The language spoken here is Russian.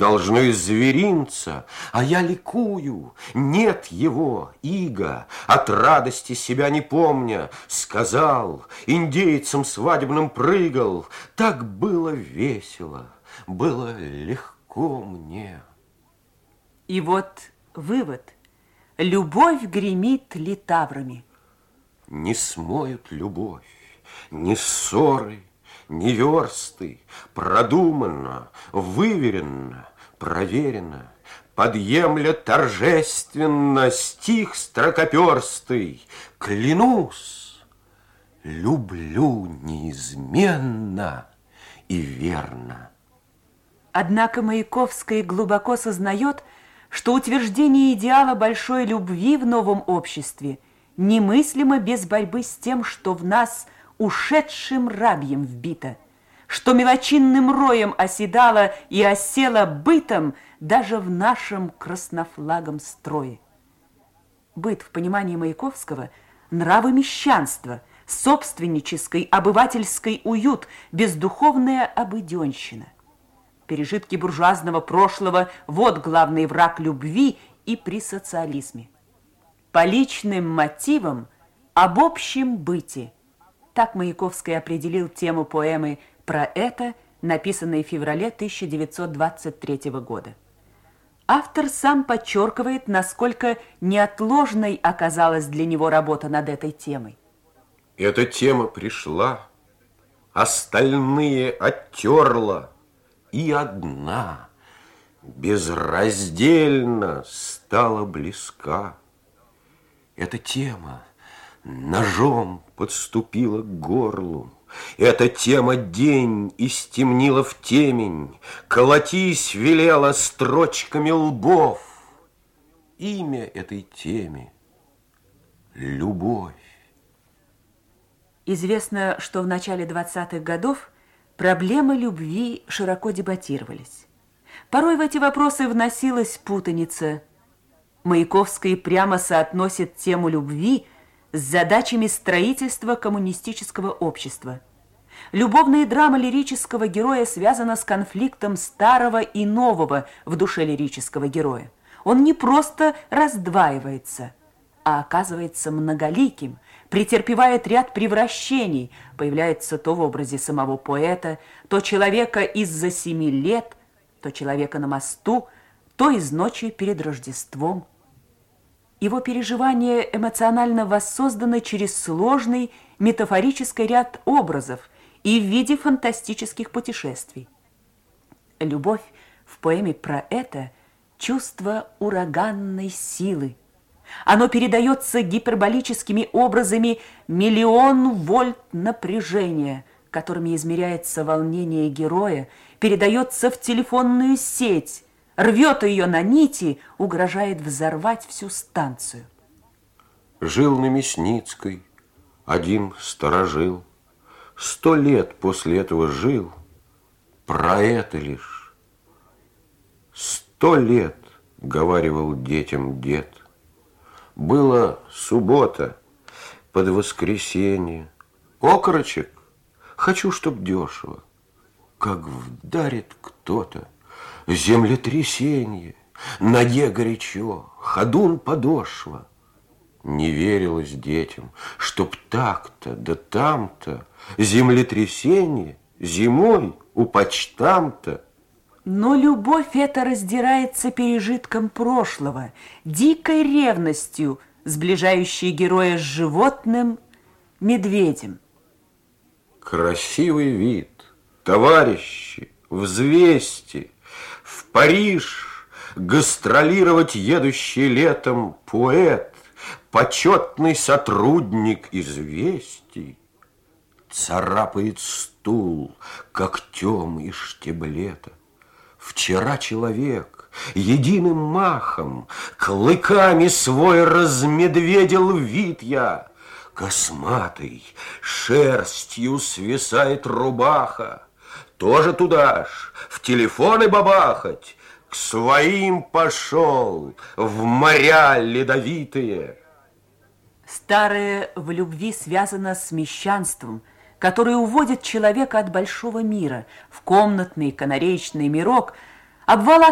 должно из зверинца, а я ликую. Нет его, иго, от радости себя не помня, сказал, индейцам свадебным прыгал. Так было весело, было легко мне. И вот вывод. Любовь гремит литаврами. Не смоют любовь, ни ссоры, ни версты, продуманно, выверенно, проверено, подъемля торжественно стих строкоперстый. Клянусь, люблю неизменно и верно. Однако Маяковская глубоко сознает, что утверждение идеала большой любви в новом обществе немыслимо без борьбы с тем, что в нас ушедшим рабьем вбито, что мелочинным роем оседало и осело бытом даже в нашем краснофлагом строе. Быт в понимании Маяковского – нравы мещанства, собственнический, обывательский уют, бездуховная обыденщина. Пережитки буржуазного прошлого – вот главный враг любви и при социализме. По личным мотивам об общем быте. Так Маяковский определил тему поэмы «Про это», написанной в феврале 1923 года. Автор сам подчеркивает, насколько неотложной оказалась для него работа над этой темой. Эта тема пришла, остальные оттерла, и одна безраздельно стала близка. Эта тема ножом подступила к горлу. Эта тема день истемнила в темень, колотись велела строчками лбов. Имя этой теме — любовь. Известно, что в начале 20-х годов проблемы любви широко дебатировались. Порой в эти вопросы вносилась путаница. Маяковский прямо соотносит тему любви с задачами строительства коммунистического общества. Любовная драма лирического героя связана с конфликтом старого и нового в душе лирического героя. Он не просто раздваивается, а оказывается многоликим, претерпевает ряд превращений, появляется то в образе самого поэта, то человека из-за 7 лет, то человека на мосту, то из ночи перед Рождеством. Его переживания эмоционально воссозданы через сложный метафорический ряд образов и в виде фантастических путешествий. Любовь в поэме «Про это» – чувство ураганной силы. Оно передается гиперболическими образами миллион вольт напряжения, которыми измеряется волнение героя, передается в телефонную сеть, рвет ее на нити, угрожает взорвать всю станцию. Жил на Мясницкой один старожил, 100 лет после этого жил, про это лишь. 100 лет, говаривал детям дед. Была суббота, под воскресенье. Окорочек, хочу, чтоб дешево. Как вдарит кто-то, землетрясенье, ноге горячо, ходун подошва. Не верилось детям, чтоб так-то, да там-то, землетрясение зимой у почтамта. Но любовь эта раздирается пережитком прошлого, дикой ревностью, сближающей героя с животным, медведем. Красивый вид, товарищи, взвесьте, в Париж гастролировать едущий летом поэт, почетный сотрудник «Известий», царапает стул когтем и штиблета. Вчера человек единым махом клыками свой размедведил вид я. Косматый, шерстью свисает рубаха. Тоже туда ж, в телефоны бабахать. К своим пошел, в моря ледовитые. Старое в любви связано с мещанством, который уводит человека от большого мира в комнатный канареечный мирок, обвал